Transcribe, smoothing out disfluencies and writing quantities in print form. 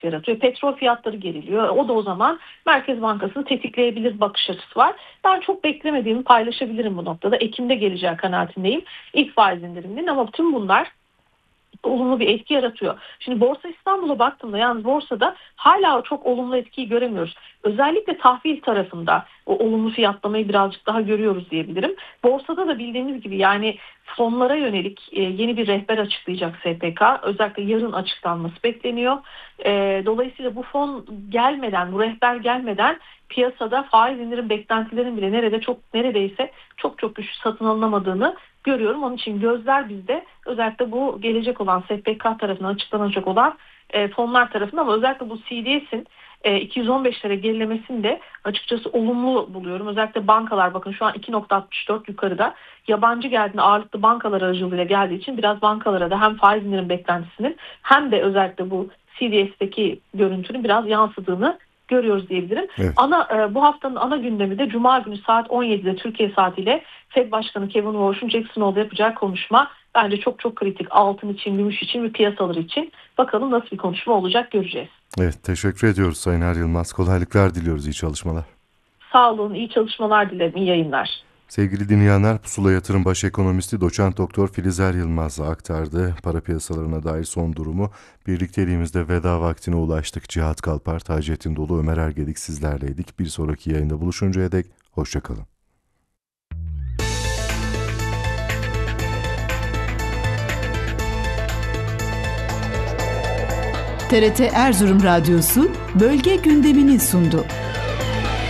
yaratıyor. Petrol fiyatları geriliyor. O da o zaman Merkez Bankası'nı tetikleyebilir bakış açısı var. Ben çok beklemediğimi paylaşabilirim bu noktada. Ekim'de geleceği kanaatindeyim. İlk faiz indiriminin ama tüm bunlar olumlu bir etki yaratıyor. Şimdi Borsa İstanbul'a baktığımda yalnız borsada hala çok olumlu etkiyi göremiyoruz. Özellikle tahvil tarafında o olumlu fiyatlamayı birazcık daha görüyoruz diyebilirim. Borsada da bildiğiniz gibi yani fonlara yönelik yeni bir rehber açıklayacak SPK. Özellikle yarın açıklanması bekleniyor. Dolayısıyla bu fon gelmeden, bu rehber gelmeden piyasada faiz indirim beklentilerinin bile neredeyse çok güçlü satın alınamadığını görüyorum. Onun için gözler bizde özellikle bu gelecek olan SPK tarafından açıklanacak olan fonlar tarafında ama özellikle bu CDS'in 215'lere gerilemesini de açıkçası olumlu buluyorum. Özellikle bankalar bakın şu an 2.64 yukarıda. Yabancı geldiğinde ağırlıklı bankalar aracılığıyla geldiği için biraz bankalara da hem faiz indirim beklentisinin hem de özellikle bu CDS'teki görüntünün biraz yansıdığını görüyoruz diyebilirim. Evet. Bu haftanın ana gündemi de Cuma günü saat 17'de Türkiye saatiyle Fed Başkanı Kevin Warsh'un Jackson Hole'da yapacağı konuşma bence çok kritik. Altın için, gümüş için ve piyasalar için. Bakalım nasıl bir konuşma olacak göreceğiz. Evet, teşekkür ediyoruz Sayın Er Yılmaz. Kolaylıklar diliyoruz, iyi çalışmalar. Sağ olun, iyi çalışmalar dilerim, iyi yayınlar. Sevgili dinleyenler, Pusula Yatırım Baş Ekonomisti Doçent Doktor Filiz Er Yılmaz'a aktardı para piyasalarına dair son durumu. Birlikteliğimizde veda vaktine ulaştık. Cihat Kalpar, Taceddin Dolu, Ömer Ergedik sizlerleydik. Bir sonraki yayında buluşuncaya dek hoşçakalın. TRT Erzurum Radyosu bölge gündemini sundu.